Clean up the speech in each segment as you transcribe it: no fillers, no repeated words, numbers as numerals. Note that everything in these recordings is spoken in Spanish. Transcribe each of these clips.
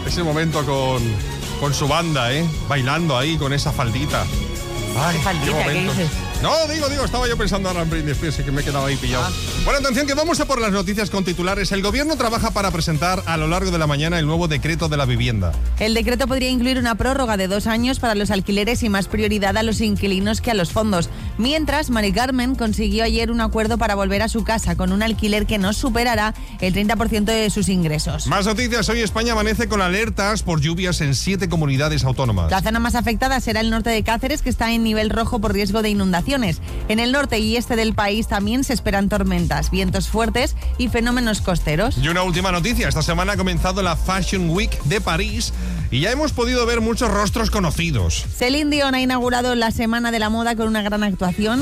ese momento con su banda, bailando ahí con esa faldita. Ay, faldita, ¿qué dices? No, digo, estaba yo pensando ahora en Britney Spears y que me he quedado ahí pillado. Bueno, atención, que vamos a por las noticias con titulares. El gobierno trabaja para presentar a lo largo de la mañana el nuevo decreto de la vivienda. El decreto podría incluir una prórroga de 2 años para los alquileres y más prioridad a los inquilinos que a los fondos. Mientras, Mari Carmen consiguió ayer un acuerdo para volver a su casa con un alquiler que no superará el 30% de sus ingresos. Más noticias. Hoy España amanece con alertas por lluvias en 7 comunidades autónomas. La zona más afectada será el norte de Cáceres, que está en nivel rojo por riesgo de inundaciones. En el norte y este del país también se esperan tormentas, vientos fuertes y fenómenos costeros. Y una última noticia. Esta semana ha comenzado la Fashion Week de París y ya hemos podido ver muchos rostros conocidos. Celine Dion ha inaugurado la Semana de la Moda con una gran actuación.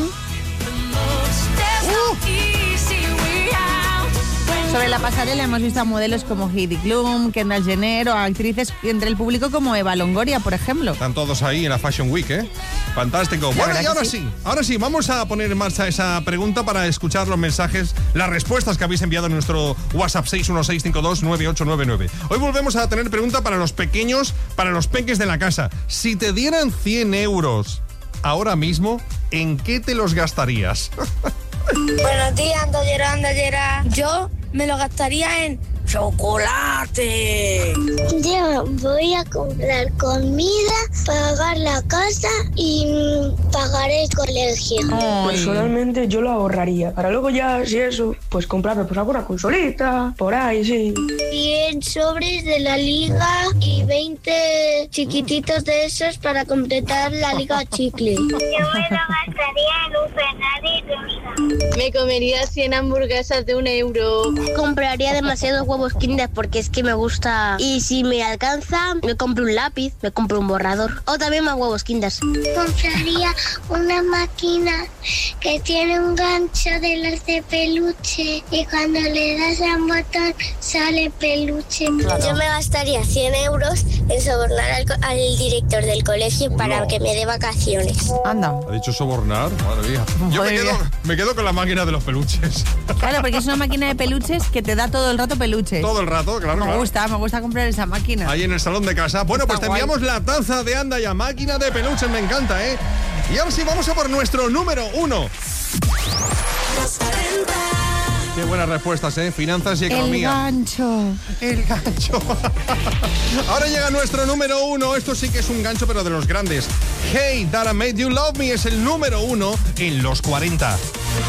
Sobre la pasarela hemos visto a modelos como Heidi Klum, Kendall Jenner o a actrices entre el público como Eva Longoria, por ejemplo. Están todos ahí en la Fashion Week, Fantástico. Bueno, y ahora sí, vamos a poner en marcha esa pregunta para escuchar los mensajes, las respuestas que habéis enviado en nuestro WhatsApp 616529899. Hoy volvemos a tener pregunta para los pequeños, para los peques de la casa. Si te dieran 100 euros ahora mismo, ¿en qué te los gastarías? Buenos días, Andoyera. Yo me lo gastaría en chocolate. Yo voy a comprar comida, pagar la casa y pagar el colegio. Personalmente yo lo ahorraría para luego ya, si eso, pues comprarme pues alguna consolita, por ahí, sí. 100 sobres de la liga y 20 chiquititos de esos para completar la liga chicle. Yo me lo gastaría en un Ferrari rosa. Me comería 100 hamburguesas de 1 euro. Compraría demasiados huevos Kinder porque es que me gusta. Y si me alcanza, me compro un lápiz, me compro un borrador. O también más huevos Kinder. Compraría una máquina que tiene un gancho de los de peluche y cuando le das a un botón sale peluche. Yo me gastaría 100 euros en sobornar al director del colegio para que me dé vacaciones. Anda. ¿Ha dicho sobornar? Madre mía. Yo me quedo con la máquina de los peluches. Claro, porque es una máquina de peluches que te da todo el rato peluches. Todo el rato, claro. Me gusta comprar esa máquina. Ahí en el salón de casa. Bueno, pues te enviamos la taza de Anda Ya, máquina de peluches, me encanta, Y ahora sí, vamos a por nuestro número 1. Qué buenas respuestas, Finanzas y economía. El gancho. Ahora llega nuestro número 1. Esto sí que es un gancho, pero de los grandes. Hey, That I Made You Love Me es el número 1 en los 40.